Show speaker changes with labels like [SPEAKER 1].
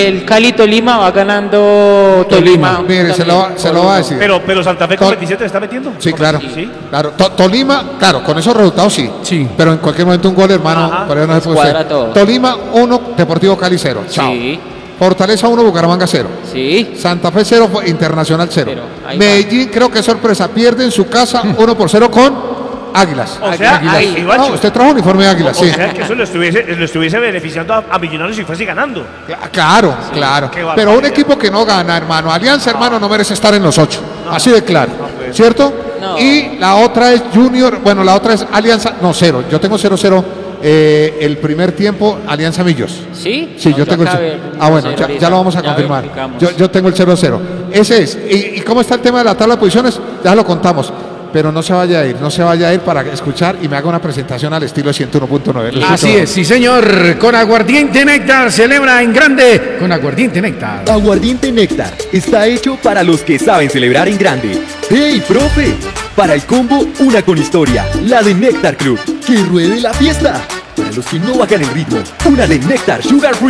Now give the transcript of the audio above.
[SPEAKER 1] El Cali Tolima va ganando Tolima.
[SPEAKER 2] Mire, se lo va a decir.
[SPEAKER 3] Pero Santa Fe con 27 está metiendo.
[SPEAKER 2] Sí, claro.
[SPEAKER 3] Sí.
[SPEAKER 2] Claro. Tolima, claro, con esos resultados sí.
[SPEAKER 4] Sí.
[SPEAKER 2] Pero en cualquier momento un gol, hermano,
[SPEAKER 3] Ajá.
[SPEAKER 2] por ahí no se puede
[SPEAKER 1] Cuadra
[SPEAKER 2] hacer.
[SPEAKER 1] todo.
[SPEAKER 2] Tolima 1, Deportivo Cali 0. Chao.
[SPEAKER 1] Sí,
[SPEAKER 2] Fortaleza 1, Bucaramanga 0.
[SPEAKER 1] sí.
[SPEAKER 2] Santa Fe 0, Internacional 0.
[SPEAKER 1] Cero. Ahí
[SPEAKER 2] Medellín, creo que es sorpresa, pierde en su casa 1-0 con Águilas.
[SPEAKER 3] O sea,
[SPEAKER 1] Águilas.
[SPEAKER 3] Ivacho,
[SPEAKER 2] No, usted trajo uniforme de Águilas,
[SPEAKER 3] o
[SPEAKER 2] sí.
[SPEAKER 3] sea que eso lo estuviese beneficiando a Millonarios si fuese ganando.
[SPEAKER 2] Claro, claro.
[SPEAKER 3] Qué
[SPEAKER 2] Pero
[SPEAKER 3] barbaridad.
[SPEAKER 2] un equipo que no gana, hermano, Alianza, hermano, no merece estar en los 8. Así de claro.
[SPEAKER 3] pues.
[SPEAKER 2] ¿Cierto?
[SPEAKER 1] No.
[SPEAKER 2] Y la otra es Junior, bueno, la otra es Alianza, no, 0. Yo tengo 0-0 el primer tiempo, Alianza Millos.
[SPEAKER 1] ¿Sí?
[SPEAKER 2] Sí,
[SPEAKER 1] No,
[SPEAKER 2] yo tengo el
[SPEAKER 1] acá
[SPEAKER 2] 0.
[SPEAKER 1] veo
[SPEAKER 2] Ah, bueno,
[SPEAKER 1] 1-0
[SPEAKER 2] ya lo vamos a
[SPEAKER 1] ya
[SPEAKER 2] confirmar.
[SPEAKER 1] verificamos.
[SPEAKER 2] Yo tengo el 0-0. Ese es. ¿Y cómo está el tema de la tabla de posiciones? Ya lo contamos. Pero no se vaya a ir para escuchar y me haga una presentación al estilo 101.9.
[SPEAKER 4] Así es, sí señor, con Aguardiente Néctar, celebra en grande con Aguardiente Néctar.
[SPEAKER 5] Aguardiente Néctar está hecho para los que saben celebrar en grande. ¡Hey, profe! Para el combo, una con historia, la de Néctar Club. ¡Que ruede la fiesta! Para los que no bajan el ritmo, una de Néctar Sugar Free.